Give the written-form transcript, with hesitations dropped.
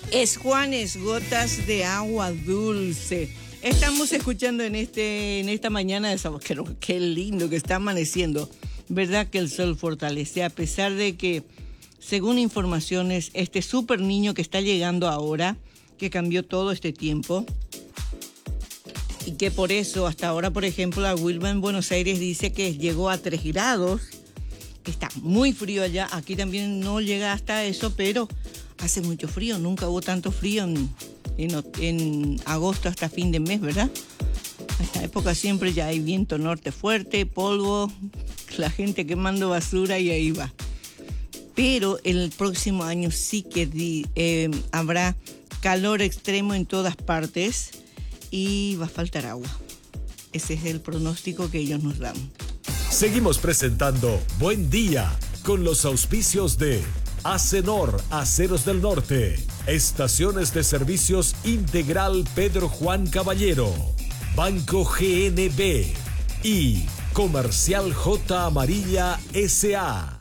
Es Juanes, Gotas de Agua Dulce. Estamos escuchando en esta mañana de sábado. Qué lindo que está amaneciendo. ¿Verdad que el sol fortalece? A pesar de que, según informaciones, este súper niño que está llegando ahora, que cambió todo este tiempo, y que por eso hasta ahora, por ejemplo, la Wilma en Buenos Aires dice que llegó a 3 grados. Está muy frío allá. Aquí también no llega hasta eso, pero hace mucho frío. Nunca hubo tanto frío en agosto hasta fin de mes, ¿verdad? A esta época siempre ya hay viento norte fuerte, polvo, la gente quemando basura y ahí va. Pero el próximo año sí que habrá calor extremo en todas partes y va a faltar agua. Ese es el pronóstico que ellos nos dan. Seguimos presentando Buen Día con los auspicios de Acenor, Aceros del Norte, Estaciones de Servicios Integral Pedro Juan Caballero, Banco GNB y Comercial J Amarilla S.A.